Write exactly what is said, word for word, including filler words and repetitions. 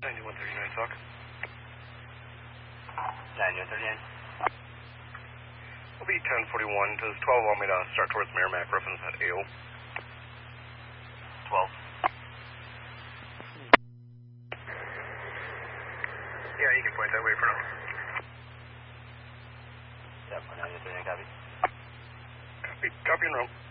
ninety-one thirty-nine, talk. ninety-one thirty-nine. Will be ten forty-one. Does twelve want me to start towards Merrimack, reference at A O? twelve. Yeah, you can point that way for now. Yeah, ninety-one thirty-nine, copy. Copy, copy and roll.